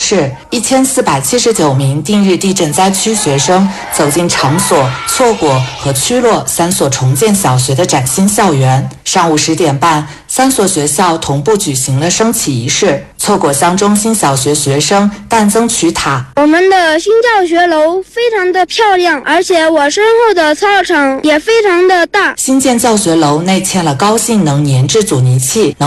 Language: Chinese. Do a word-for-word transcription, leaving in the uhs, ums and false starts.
示，一千四百七十九名定日地震灾区学生走进场所、错过和区落三所重建小学的崭新校园。上午十点半，三所学校同步举行了升旗仪式。错果乡中心小学学生诞增曲塔， 我们的新教学楼非常的漂亮，而且我身后的操场也非常的大。 新建教学楼内嵌了高性能粘制阻尼器，能